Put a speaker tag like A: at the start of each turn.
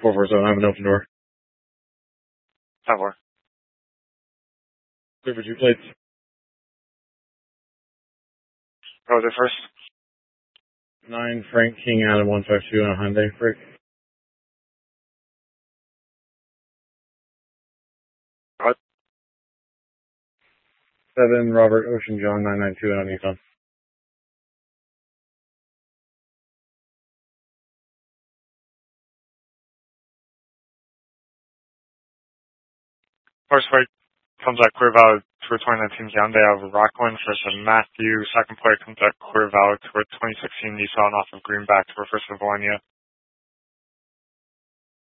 A: 447, I have an open door.
B: 10-4.
A: Clear for 2 plates.
B: Go there first.
A: 9 Frank King Adam 152 on a Hyundai Frick.
B: What?
A: 7 Robert Ocean John 992 on a Nissan.
B: First plate comes at clear valid to a 2019 Hyundai out of Rockland. First of Matthew. Second plate comes at clear valid to a 2016 Nissan off of Greenback to a first of Valenia.